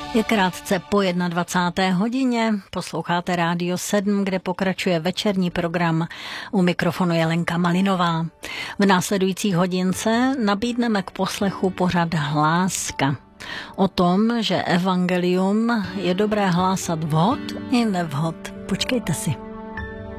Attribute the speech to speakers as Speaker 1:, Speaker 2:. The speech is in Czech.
Speaker 1: Je krátce po 21. hodině, posloucháte Rádio 7, kde pokračuje večerní program. U mikrofonu je Lenka Malinová. V následujících hodince nabídneme k poslechu pořad Hláska. O tom, že evangelium je dobré hlásat vhod i nevhod. Počkejte si.